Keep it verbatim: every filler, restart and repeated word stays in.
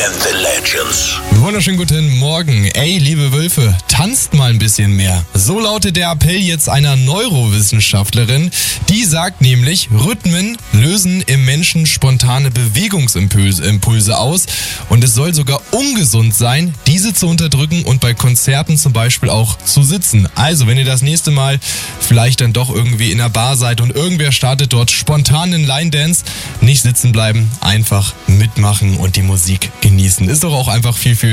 and the Legends. Wunderschönen guten Morgen. Ey, liebe Wölfe, tanzt mal ein bisschen mehr. So lautet der Appell jetzt einer Neurowissenschaftlerin. Die sagt nämlich, Rhythmen lösen im Menschen spontane Bewegungsimpulse Impulse aus. Und es soll sogar ungesund sein, diese zu unterdrücken und bei Konzerten zum Beispiel auch zu sitzen. Also, wenn ihr das nächste Mal vielleicht dann doch irgendwie in einer Bar seid und irgendwer startet dort spontan einen Line-Dance, nicht sitzen bleiben, einfach mitmachen und die Musik genießen. Ist doch auch einfach viel, viel